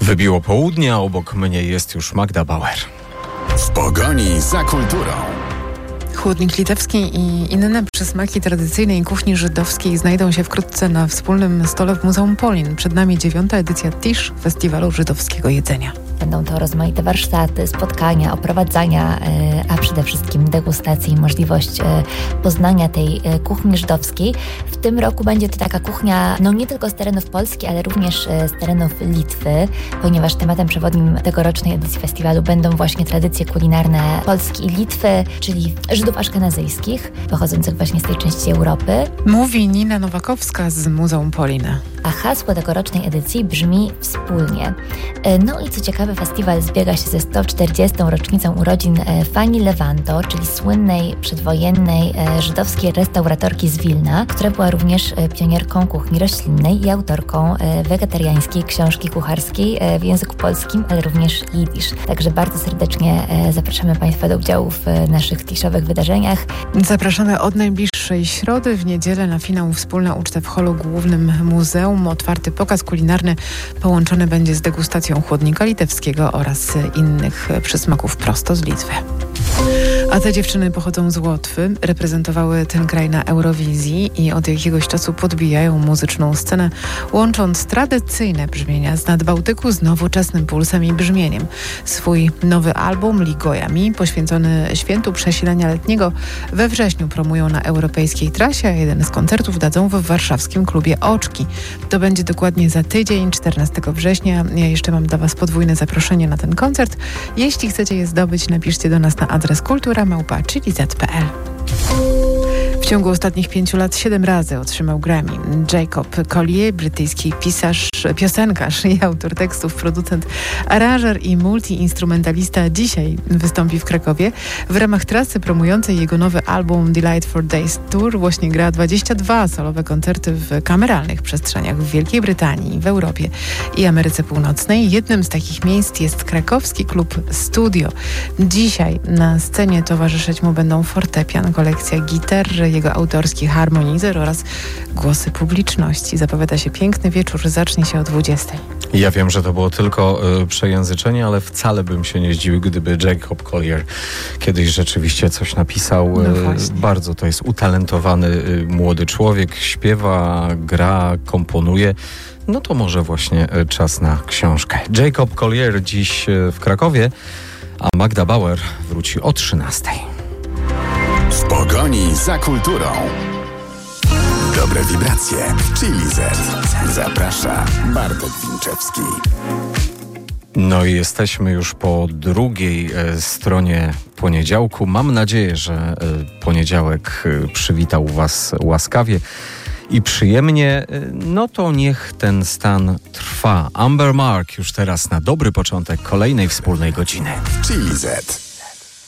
Wybiło południe, a obok mnie jest już Magda Bauer. W pogoni za kulturą. Chłodnik litewski i inne przysmaki tradycyjnej kuchni żydowskiej znajdą się wkrótce na wspólnym stole w Muzeum Polin. Przed nami 9. edycja TISZ, Festiwalu Żydowskiego Jedzenia. Będą to rozmaite warsztaty, spotkania, oprowadzania, a przede wszystkim degustacje i możliwość poznania tej kuchni żydowskiej. W tym roku będzie to taka kuchnia, nie tylko z terenów Polski, ale również z terenów Litwy, ponieważ tematem przewodnim tegorocznej edycji festiwalu będą właśnie tradycje kulinarne Polski i Litwy, czyli Żydów aszkenazyjskich, pochodzących właśnie z tej części Europy. Mówi Nina Nowakowska z Muzeum Polina. A hasło tegorocznej edycji brzmi wspólnie. No i co ciekawe, festiwal zbiega się ze 140. rocznicą urodzin Fani Lewanto, czyli słynnej przedwojennej żydowskiej restauratorki z Wilna, która była również pionierką kuchni roślinnej i autorką wegetariańskiej książki kucharskiej w języku polskim, ale również jidysz. Także bardzo serdecznie zapraszamy Państwa do udziału w naszych tiszowych wydarzeniach. Zapraszamy od najbliższej środy. W niedzielę na finał wspólna uczta w holu głównym muzeum. Otwarty pokaz kulinarny połączony będzie z degustacją chłodnika litewskiego oraz innych przysmaków prosto z Litwy. A te dziewczyny pochodzą z Łotwy, reprezentowały ten kraj na Eurowizji i od jakiegoś czasu podbijają muzyczną scenę, łącząc tradycyjne brzmienia z Nadbałtyku z nowoczesnym pulsem i brzmieniem. Swój nowy album Ligojami, poświęcony świętu przesilenia letniego, we wrześniu promują na europejskiej trasie, a jeden z koncertów dadzą w warszawskim klubie Oczki. To będzie dokładnie za tydzień, 14 września. Ja jeszcze mam dla Was podwójne zaproszenie na ten koncert. Jeśli chcecie je zdobyć, napiszcie do nas na adres kultura@chiliz.pl. W ciągu ostatnich 5 lat 7 razy otrzymał Grammy. Jacob Collier, brytyjski pisarz, piosenkarz i autor tekstów, producent, aranżer i multiinstrumentalista, dzisiaj wystąpi w Krakowie. W ramach trasy promującej jego nowy album Delight for Days Tour właśnie gra 22 solowe koncerty w kameralnych przestrzeniach w Wielkiej Brytanii, w Europie i Ameryce Północnej. Jednym z takich miejsc jest krakowski klub Studio. Dzisiaj na scenie towarzyszyć mu będą fortepian, kolekcja gitar, jego autorski harmonizer oraz głosy publiczności. Zapowiada się piękny wieczór, zacznie się o 20:00. Ja wiem, że to było tylko przejęzyczenie, ale wcale bym się nie zdziwił, gdyby Jacob Collier kiedyś rzeczywiście coś napisał. Bardzo to jest utalentowany młody człowiek, śpiewa, gra, komponuje. No to może właśnie czas na książkę. Jacob Collier dziś w Krakowie, a Magda Bauer wróci o 13:00. W pogoni za kulturą. Dobre wibracje w Chiliz. Zaprasza Bartek Winczewski. No i jesteśmy już po drugiej stronie poniedziałku. Mam nadzieję, że poniedziałek przywitał Was łaskawie i przyjemnie. No to niech ten stan trwa. Amber Mark już teraz na dobry początek kolejnej wspólnej godziny. Chiliz.